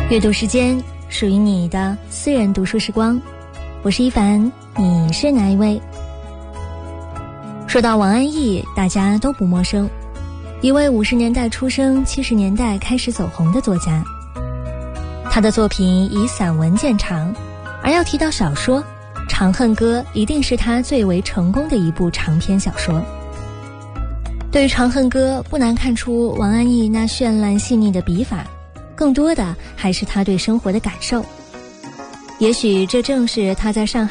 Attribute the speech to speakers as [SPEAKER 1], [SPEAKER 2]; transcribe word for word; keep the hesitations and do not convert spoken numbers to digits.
[SPEAKER 1] 阅读时间，属于你的私人读书时光，我是一凡，你是哪一位？说到王安忆，大家都不陌生，一位五十年代出生、七十年代开始走红的作家。他的作品以散文见长，而要提到小说，《长恨歌》一定是他最为成功的一部长篇小说。对于《长恨歌》，不难看出王安忆那绚烂细腻的笔法，更多的还是他对生活的感受。也许这正是他在上海